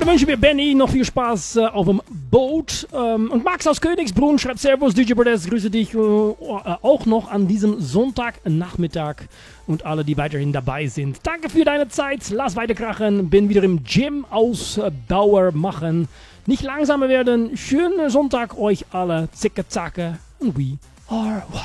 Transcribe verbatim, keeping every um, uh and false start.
dann wünschen wir Benny noch viel Spaß äh, auf dem Boot. Ähm, und Max aus Königsbrunn schreibt Servus, D J Brothers, grüße dich äh, auch noch an diesem Sonntagnachmittag und alle, die weiterhin dabei sind. Danke für deine Zeit, lass weiter krachen, bin wieder im Gym Ausdauer machen. Nicht langsamer werden, schönen Sonntag euch alle, zicke zacke und we are one.